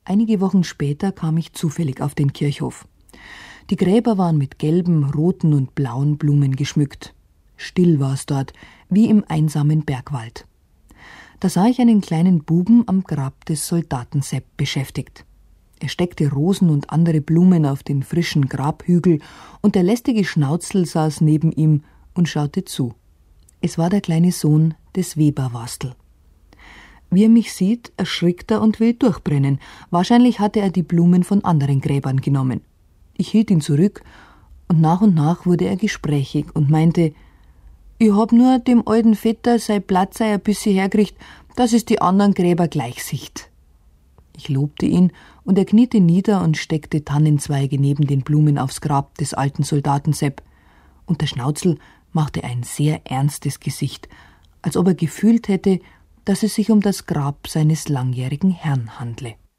Einige Wochen später kam ich zufällig auf den Kirchhof. Die Gräber waren mit gelben, roten und blauen Blumen geschmückt. Still war es dort, wie im einsamen Bergwald. Da sah ich einen kleinen Buben am Grab des Soldaten Sepp beschäftigt. Er steckte Rosen und andere Blumen auf den frischen Grabhügel und der lästige Schnauzl saß neben ihm und schaute zu. Es war der kleine Sohn des Weber-Wastl. Wie er mich sieht, erschrickt er und will durchbrennen. Wahrscheinlich hatte er die Blumen von anderen Gräbern genommen. Ich hielt ihn zurück und nach wurde er gesprächig und meinte, ich hab nur dem alten Vetter sein Platz ein bisschen hergericht, dass es die anderen Gräber gleich sieht. Ich lobte ihn und er kniete nieder und steckte Tannenzweige neben den Blumen aufs Grab des alten Soldaten Sepp. Und der Schnauzl machte ein sehr ernstes Gesicht, als ob er gefühlt hätte, dass es sich um das Grab seines langjährigen Herrn handle.